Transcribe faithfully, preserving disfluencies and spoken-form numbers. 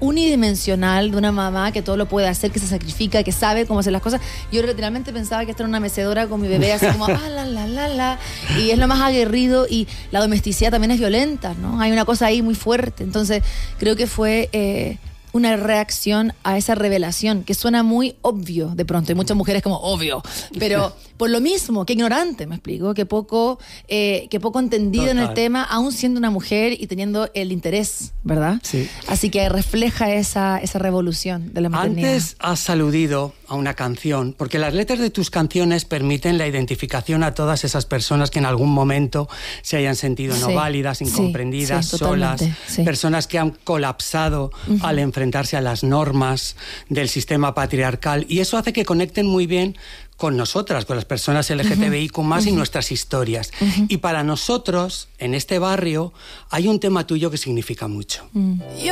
unidimensional de una mamá que todo lo puede hacer, que se sacrifica, que sabe cómo hacer las cosas. Yo literalmente pensaba que esta era una mecedora con mi bebé, así como, ah, la, la, la, la. Y es lo más aguerrido, y la domesticidad también es violenta, ¿no? Hay una cosa ahí muy fuerte. Entonces, creo que fue eh, una reacción a esa revelación, que suena muy obvio de pronto. Hay muchas mujeres como, obvio, pero por lo mismo, que ignorante, me explico, que poco, eh, que poco entendido Total. En el tema, aún siendo una mujer y teniendo el interés, ¿verdad? Sí. Así que refleja esa, esa revolución de la maternidad. Antes has aludido a una canción, porque las letras de tus canciones permiten la identificación a todas esas personas que en algún momento se hayan sentido no sí. válidas, incomprendidas, sí, sí, solas, sí. personas que han colapsado uh-huh. al enfrentarse a las normas del sistema patriarcal, y eso hace que conecten muy bien con nosotras, con las personas L G T B I Q más, uh-huh. y nuestras historias. Uh-huh. Y para nosotros, en este barrio, hay un tema tuyo que significa mucho. Uh-huh.